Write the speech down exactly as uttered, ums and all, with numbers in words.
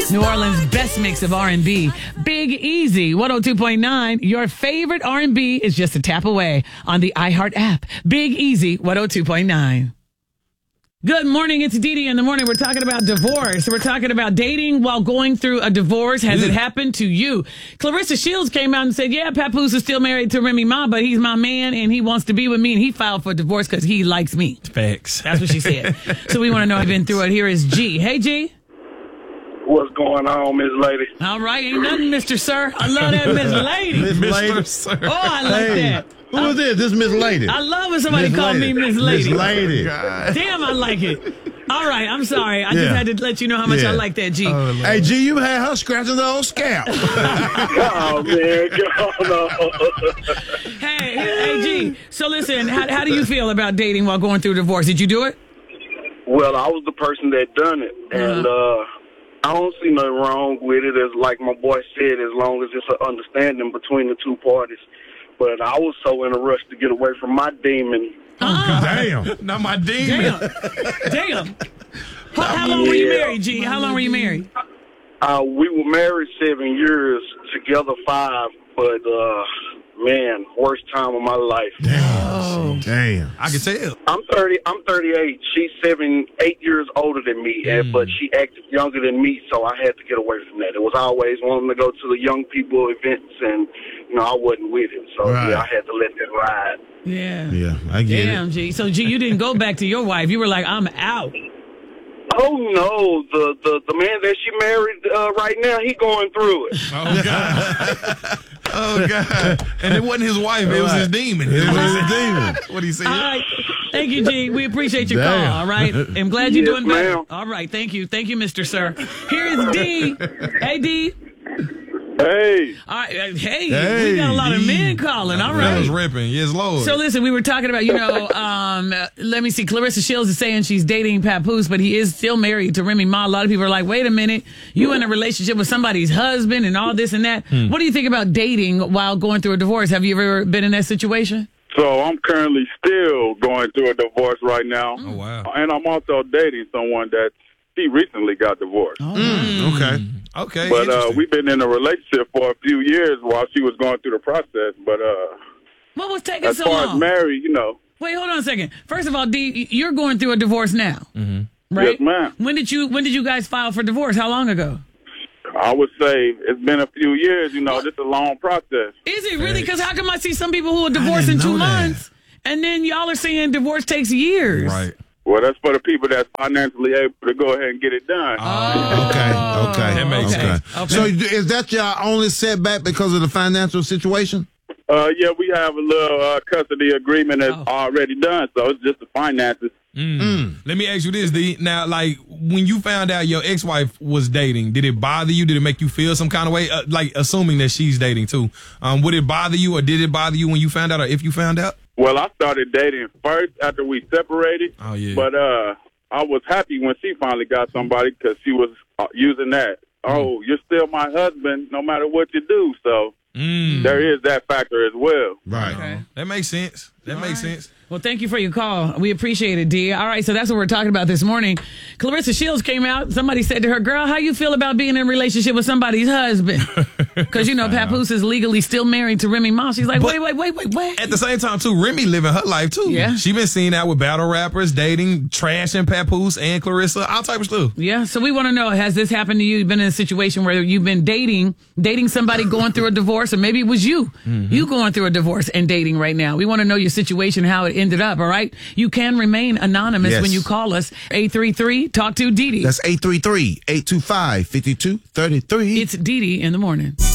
New Orleans' best mix of R and B. Big Easy, one oh two point nine. Your favorite R and B is just a tap away on the iHeart app. Big Easy, one oh two point nine. Good morning. It's Dee Dee in the morning. We're talking about divorce. We're talking about dating while going through a divorce. Has it happened to you? Clarissa Shields came out and said, yeah, Papoose is still married to Remy Ma, but he's my man and he wants to be with me and he filed for divorce because he likes me. Facts. That's what she said. So we want to know if you've been through it. Here is G. Hey, G. What's going on, Miss Lady? All right. Ain't nothing, Mister Sir. I love that, Miss Lady. Miss Lady. Sir. Oh, I like Hey, that. who is this? This Miss Lady. I love when somebody Miss call Lady. me Miss Lady. Miss Lady. Damn, I like it. All right, I'm sorry. I Yeah. just had to let you know how much Yeah. I like that, G. Oh, Hey, G, you had her scratching the old scalp. Oh, man. Come on. Hey, hey, G. So listen, how, how do you feel about dating while going through a divorce? Did you do it? Well, I was the person that done it, and uh, I don't see nothing wrong with it. As like my boy said, as long as it's an understanding between the two parties. But I was so in a rush to get away from my demon. Damn. Not my demon. Damn. Damn. How, how long were you married, G? How long were you married? Uh, we were married seven years, together five. But uh, man, worst time of my life. Damn. Damn. I can tell. I'm thirty. I'm thirty-eight. She's seven, eight years older than me, and, but she acted younger than me, so I had to get away from that. It was always wanting to go to the young people events, and you know I wasn't with it, so Right. yeah, I had to let that ride. Yeah. Yeah, I get Damn, it. G. So, G, you didn't go back to your wife. You were like, I'm out. Oh no, the the, the man that she married uh, right now, he going through it. Oh, God. Oh, God. And it wasn't his wife. It was his demon. It was his demon. What he said? All right. Thank you, G. We appreciate your Damn. call, all right? I'm glad you're Yes, doing better. ma'am. All right. Thank you. Thank you, Mister Sir. Here is D. Hey, D. Hey, All right. uh, Hey, Hey, we got a lot of D. men calling. All That was right. ripping. Yes, Lord. So listen, we were talking about, you know, um, uh, let me see. Clarissa Shields is saying she's dating Papoose, but he is still married to Remy Ma. A lot of people are like, wait a minute, you in a relationship with somebody's husband and all this and that. What do you think about dating while going through a divorce? Have you ever been in that situation? So I'm currently still going through a divorce right now. Oh, wow. And I'm also dating someone that she recently got divorced. Mm, okay. Okay. But uh, interesting. we've been in a relationship for a few years while she was going through the process. But uh, What was taking as so far long? as married, you know, Wait, hold on a second. First of all, D, you're going through a divorce now, mm-hmm. right? Yes, ma'am. When did you When did you guys file for divorce? How long ago? I would say it's been a few years. You know, What? this is a long process. Is it really? Because how come I see some people who are divorced in didn't two know that. months, and then y'all are saying divorce takes years? Right. Well, that's for the people that's financially able to go ahead and get it done. Oh, Okay, okay. That makes okay. sense. Okay. So is that your only setback because of the financial situation? Uh, yeah, we have a little uh, custody agreement that's Oh. already done, so it's just the finances. Mm. Let me ask you this, D. Now, like, when you found out your ex-wife was dating, did it bother you? Did it make you feel some kind of way? Uh, like, assuming that she's dating, too. Um, would it bother you, or did it bother you when you found out, or if you found out? Well, I started dating first after we separated. Oh, yeah. But uh, I was happy when she finally got somebody because she was uh, using that. Oh, you're still my husband no matter what you do. So Mm. there is that factor as well. Right. Okay. That makes sense. That All makes right. sense. Well, thank you for your call. We appreciate it, D. All right, so that's what we're talking about this morning. Clarissa Shields came out. Somebody said to her, girl, how you feel about being in a relationship with somebody's husband? Because, you know, Papoose is legally still married to Remy Ma. She's like, But- wait, wait, wait, wait, wait. At the same time, too, Remy living her life, too. Yeah. She been seen out with battle rappers, dating, trashing Papoose and Clarissa, all type of stuff. Yeah, so we want to know, has this happened to you? You've been in a situation where you've been dating, dating somebody going through a divorce, or maybe it was you, Mm-hmm. you going through a divorce and dating right now. We want to know your situation, how it ended up, all right? You can remain anonymous Yes. when you call us, eight three three, talk to Dee Dee. That's eight three three, eight two five, five two three three. It's Dee Dee in the morning.